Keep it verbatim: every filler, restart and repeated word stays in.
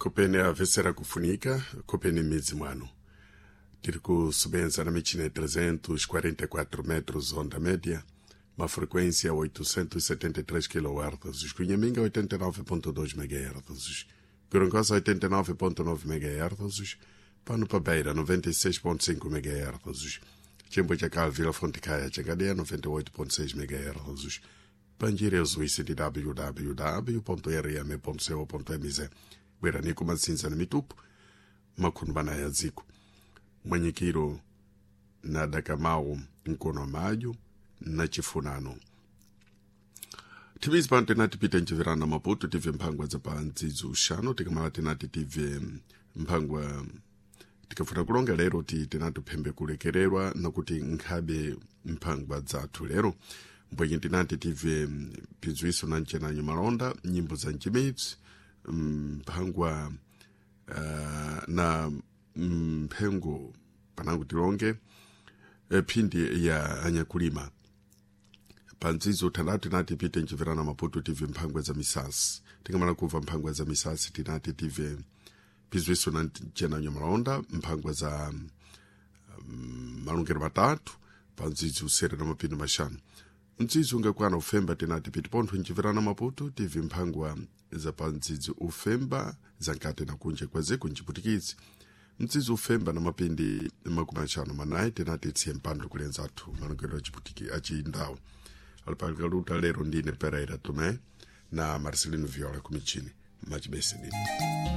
Kopene avesera kufunika, kopene midzi mwanu. Tiri kusubenza na michina trezentos e quarenta e quatro metros onda média, uma frequência oitocentos e setenta e três quilohertz, Cunhaminga oitenta e nove ponto dois megahertz, Gorongosa oitenta e nove ponto nove megahertz, Pano Pabeira noventa e seis ponto cinco megahertz, Chimbochacal Vila Fonticaia Changadeia noventa e oito ponto seis megahertz, Pangireus W W W ponto R M ponto co ponto M Z, Gueranico Massinza na Mitupo, Makunbana ya Zico, Manyikiro na Dakamau Nkono Maio, na Chifunano. Tivizi pano tinati pita nchivirana Maputo, tive mpangwa za pa nzizu shano, tikamala tinati tive mpangwa, tikafuna kulonga lero ti tinati pembe kulekererwa, na kuti nkhabe mpangwa zatu lero. Mbwenye tinati tive pizuiso na nche na nyumalonda, nyimbo za nchimidzi, mpangwa uh, na mpengo panangu tilonge, pindi ya anyakulima. Panzizo tanati nati pite nchivirana Maputo tive mpangwa za misasi. Tingamala kuva mpangwa za misasi tinati tive pizuiso na nche na nyumalonda, mpangwa za um, malungero matatu, panzizo sere na mapindu mashanu. Nzizo ngakwana ufemba tinati piti ponto nchivirana Maputo tive mpangwa za panzizo ufemba za nkate na kunje kwa ziku nchiputikizi. Nzizo ufemba na mapindi makumashano manayi tinati tsiye mpando kulenza atu malungero chiputiki achi indao. Alpagaluta lero ndine Pereira Tomé na Marcelino Viola kumichini. Machibese nini.